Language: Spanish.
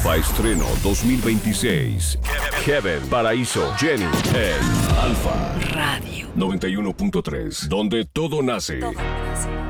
Alfa Estreno 2026. Kevin, Paraíso, Jenny en Alfa Radio 91.3, donde todo nace. Todo nace.